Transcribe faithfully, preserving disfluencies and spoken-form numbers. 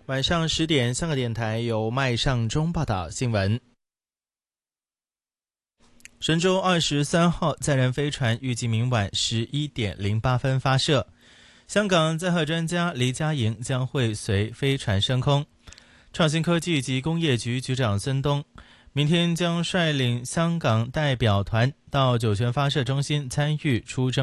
晚上十点，香港电台由麦尚中报道新闻。神舟二十三号载人飞船预计明晚十一点零八分发射，香港载荷专家黎家营将会随飞船升空。创新科技及工业局局长孙东明天将率领香港代表团到酒泉发射中心参与出征